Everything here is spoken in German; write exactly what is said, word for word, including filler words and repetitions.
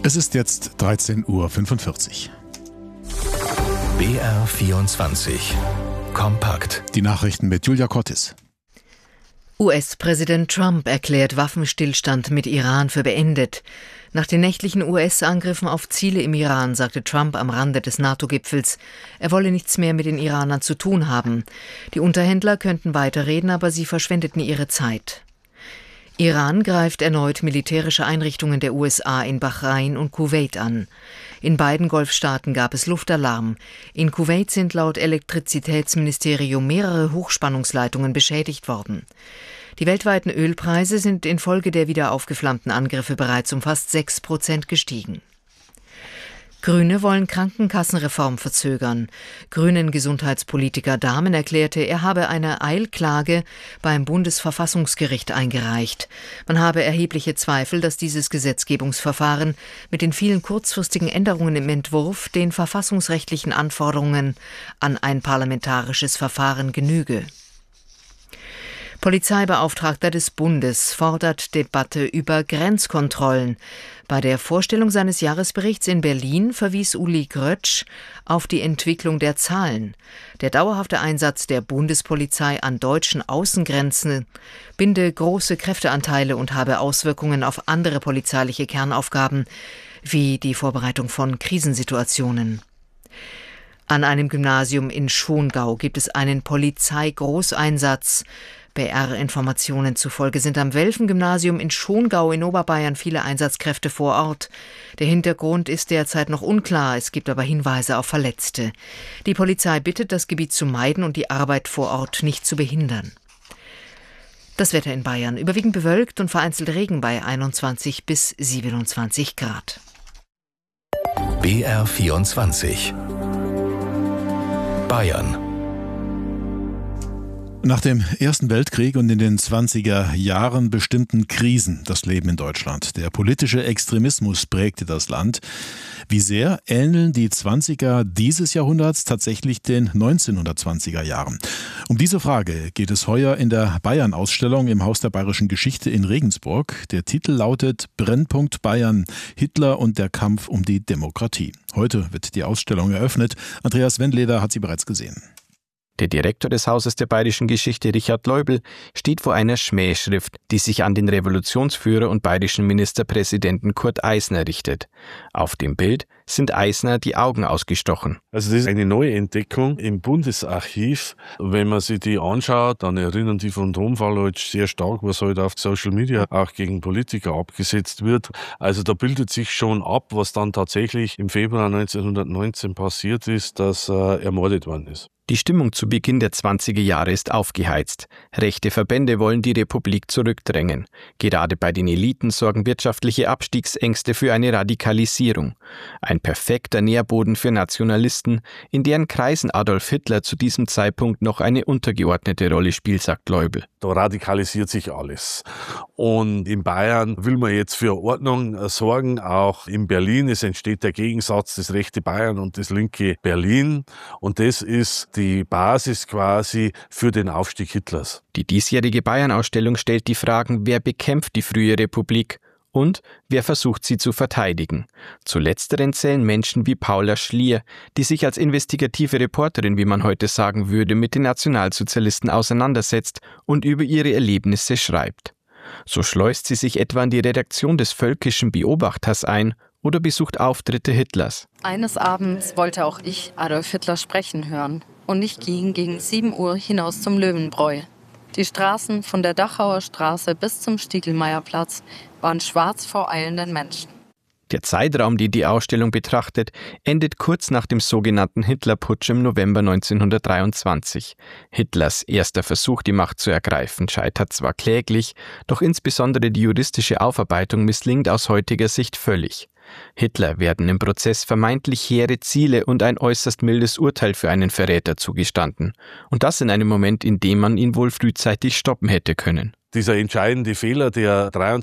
Es ist jetzt dreizehn Uhr fünfundvierzig. B R vierundzwanzig. Kompakt. Die Nachrichten mit Julia Cortis. U S-Präsident Trump erklärt Waffenstillstand mit Iran für beendet. Nach den nächtlichen U S-Angriffen auf Ziele im Iran sagte Trump am Rande des NATO-Gipfels, er wolle nichts mehr mit den Iranern zu tun haben. Die Unterhändler könnten weiterreden, aber sie verschwendeten ihre Zeit. Iran greift erneut militärische Einrichtungen der U S A in Bahrain und Kuwait an. In beiden Golfstaaten gab es Luftalarm. In Kuwait sind laut Elektrizitätsministerium mehrere Hochspannungsleitungen beschädigt worden. Die weltweiten Ölpreise sind infolge der wieder aufgeflammten Angriffe bereits um fast sechs Prozent gestiegen. Grüne wollen Krankenkassenreform verzögern. Grünen-Gesundheitspolitiker Dahmen erklärte, er habe eine Eilklage beim Bundesverfassungsgericht eingereicht. Man habe erhebliche Zweifel, dass dieses Gesetzgebungsverfahren mit den vielen kurzfristigen Änderungen im Entwurf den verfassungsrechtlichen Anforderungen an ein parlamentarisches Verfahren genüge. Polizeibeauftragter des Bundes fordert Debatte über Grenzkontrollen. Bei der Vorstellung seines Jahresberichts in Berlin verwies Uli Grötsch auf die Entwicklung der Zahlen. Der dauerhafte Einsatz der Bundespolizei an deutschen Außengrenzen binde große Kräfteanteile und habe Auswirkungen auf andere polizeiliche Kernaufgaben, wie die Vorbereitung von Krisensituationen. An einem Gymnasium in Schongau gibt es einen Polizeigroßeinsatz. B R-Informationen zufolge sind am Welfen-Gymnasium in Schongau in Oberbayern viele Einsatzkräfte vor Ort. Der Hintergrund ist derzeit noch unklar, es gibt aber Hinweise auf Verletzte. Die Polizei bittet, das Gebiet zu meiden und die Arbeit vor Ort nicht zu behindern. Das Wetter in Bayern: überwiegend bewölkt und vereinzelt Regen bei einundzwanzig bis siebenundzwanzig Grad. B R vierundzwanzig. Bayern. Nach dem Ersten Weltkrieg und in den zwanziger Jahren bestimmten Krisen das Leben in Deutschland. Der politische Extremismus prägte das Land. Wie sehr ähneln die Zwanziger dieses Jahrhunderts tatsächlich den neunzehnhundertzwanziger Jahren? Um diese Frage geht es heuer in der Bayern-Ausstellung im Haus der Bayerischen Geschichte in Regensburg. Der Titel lautet Brennpunkt Bayern, Hitler und der Kampf um die Demokratie. Heute wird die Ausstellung eröffnet. Andreas Wendleder hat sie bereits gesehen. Der Direktor des Hauses der Bayerischen Geschichte, Richard Leubel, steht vor einer Schmähschrift, die sich an den Revolutionsführer und bayerischen Ministerpräsidenten Kurt Eisner richtet. Auf dem Bild sind Eisner die Augen ausgestochen. Also das ist eine neue Entdeckung im Bundesarchiv. Wenn man sich die anschaut, dann erinnern die Phantomfall halt sehr stark, was halt auf Social Media auch gegen Politiker abgesetzt wird. Also da bildet sich schon ab, was dann tatsächlich im Februar neunzehnhundertneunzehn passiert ist, dass er ermordet worden ist. Die Stimmung zu Beginn der zwanziger Jahre ist aufgeheizt. Rechte Verbände wollen die Republik zurückdrängen. Gerade bei den Eliten sorgen wirtschaftliche Abstiegsängste für eine Radikalisierung. Ein perfekter Nährboden für Nationalisten, in deren Kreisen Adolf Hitler zu diesem Zeitpunkt noch eine untergeordnete Rolle spielt, sagt Leubel. Da radikalisiert sich alles. Und in Bayern will man jetzt für Ordnung sorgen, auch in Berlin. Es entsteht der Gegensatz, das rechte Bayern und das linke Berlin. Und das ist die Basis quasi für den Aufstieg Hitlers. Die diesjährige Bayern-Ausstellung stellt die Fragen, wer bekämpft die frühe Republik und wer versucht sie zu verteidigen. Zu letzteren zählen Menschen wie Paula Schlier, die sich als investigative Reporterin, wie man heute sagen würde, mit den Nationalsozialisten auseinandersetzt und über ihre Erlebnisse schreibt. So schleust sie sich etwa in die Redaktion des Völkischen Beobachters ein oder besucht Auftritte Hitlers. Eines Abends wollte auch ich Adolf Hitler sprechen hören. Und ich ging gegen sieben Uhr hinaus zum Löwenbräu. Die Straßen von der Dachauer Straße bis zum Stiegelmeierplatz waren schwarz vor eilenden Menschen. Der Zeitraum, den die Ausstellung betrachtet, endet kurz nach dem sogenannten Hitlerputsch im November neunzehnhundertdreiundzwanzig. Hitlers erster Versuch, die Macht zu ergreifen, scheitert zwar kläglich, doch insbesondere die juristische Aufarbeitung misslingt aus heutiger Sicht völlig. Hitler werden im Prozess vermeintlich hehre Ziele und ein äußerst mildes Urteil für einen Verräter zugestanden. Und das in einem Moment, in dem man ihn wohl frühzeitig stoppen hätte können. Dieser entscheidende Fehler, der